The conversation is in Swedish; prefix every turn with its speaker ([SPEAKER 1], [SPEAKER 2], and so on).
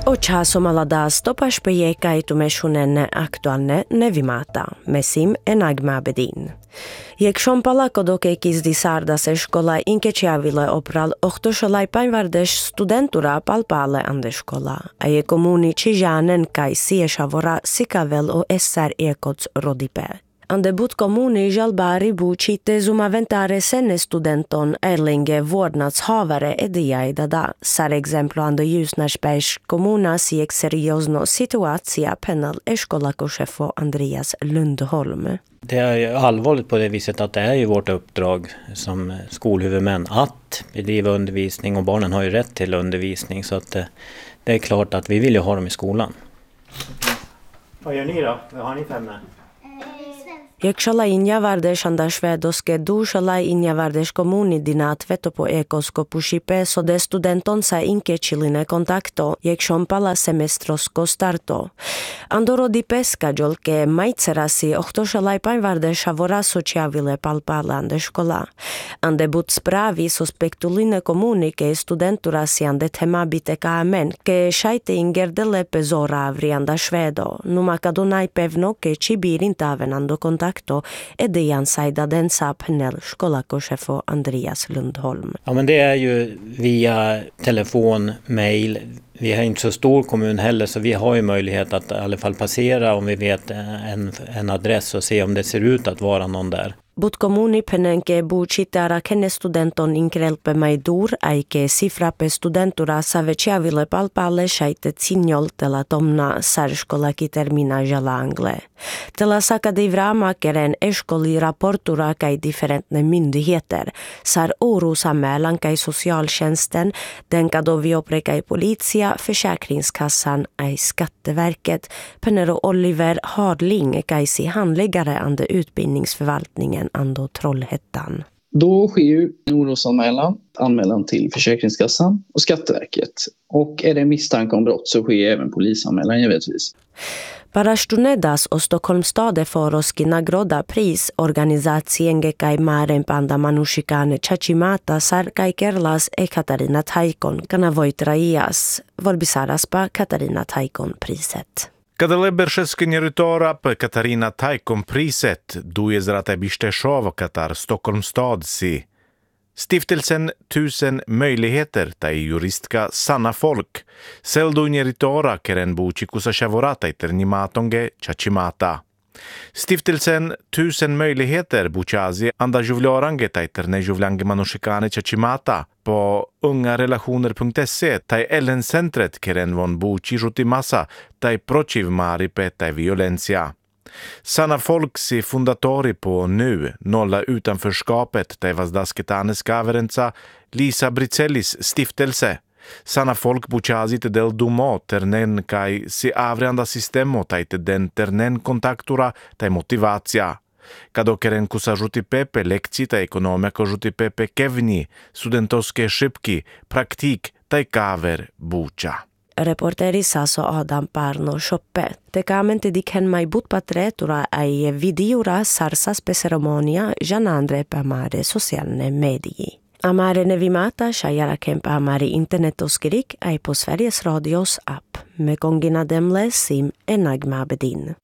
[SPEAKER 1] Ocha somalada stopash pejeka itumeshunen aktualne nevimata, mesim enagma bedin. Jak šompala kodokekis disarda se škola inkečiavile opral ohtosholai painvardesh studentura palpale ande škola, a je komuni čižanen kai siešavora sikavel o essar ekots rodipe. Ande but komuni jalbari buci tesumaventare senne studenton erlinge vårdnadshavare ediaidada, sar exemplo ande Ljusnarsbergs komuna siek seriosno situatia penal eskolakosefo Andreas Lundholm.
[SPEAKER 2] Det är allvarligt på det viset att det är ju vårt uppdrag som skolhuvudmän att bedriva undervisning, och barnen har ju rätt till undervisning, så att det är klart att vi vill ju ha dem i skolan. Vad gör ni då? Vad har ni för ämne?
[SPEAKER 1] Jak šala injavarde šanda švedoske du šala injavardes komuni dinat veto po ekosko pušipe so de studenton sa inkečiline kontakto, jak šompala semestrosko starto. Andoro di peska jolke majcerasi ohto šalaj painvarde šavora sociavile palpala ande škola. Ande but spravi suspektuline komunike studenturasi ande tema biteka amen, ke šajte ingerdele pezora avrianda švedo, numa kadonaj pevno ke čibirintaven ando kontakt Edian Saida densa panel skolakosefo Andreas Lundholm.
[SPEAKER 2] Ja, men det är ju via telefon, mail. Vi har inte så stor kommun heller, så vi har ju möjlighet att i alla fall passera om vi vet en adress och se om det ser ut att vara någon där.
[SPEAKER 1] But komuni penenke bucitara kene studenton inkrelpe maidur aike sifrape studentura saveciavile palpale shaite cignol tela tomna sarškolaki termina jalangle. Tela sakade vrama keren eskoli rapportura kai differentne myndigheter, sar orosanmälan kai socialtjänsten, den kado viopre kai politia, Försäkringskassan ai Skatteverket, penero Oliver Hardling kai si handläggare ande utbildningsförvaltningen ando Trollhättan.
[SPEAKER 3] Då sker ju en anmälan till Försäkringskassan och Skatteverket. Och är det misstanke om brott så sker även polisanmälan givetvis.
[SPEAKER 1] Parastunedas o Stockholms stade foroski nagroda pris organizacienge kai maren panda manushikane chachimata sar kai kerlas Katarina Taikon kanavoitraias volbisaraspa Katarina Taikon priset.
[SPEAKER 4] Kada leberšeskenje rytora pe Katarina Taikon priset duezrate Bisteshov Katar Stockholms stad si. Stiftelsen 1000 möjligheter tai juristka Sanna Folk seldunje rytora keren buci kusašavorata iternimatonge chachimata. Stiftelsen 1000 möjligheter buchazi anda juvlorange tai terne juvlange manushikane chachimata på ungarelationer.se tai Ellen-centret keren von buci rutimasa tai protiv maripe tai violencia. Sanna Folksi fundatori på nu nolla utanförskapet tai vazdasketanes kaverenca Lisa Bricellis stiftelse. Sanna Folk buchazit del dumo ternen kai si avrianda sistemo tai den ternen kontaktura tai motivacija. Kado keren kusažuti pepe lekci tai ekonomia kožuti pepe kevni, studentoske šipki, praktik tai kaver buča.
[SPEAKER 1] Reporteri Saso Adam Parno Shoppe. Tekamente diken mai but patretura ai videora sarsas pe ceremonia janandre pe amare socialne medii. Amare nevimata shajara kempa amare internetoskirik ai på Sveriges Radios app. Med gångina demle sim enagma bedin.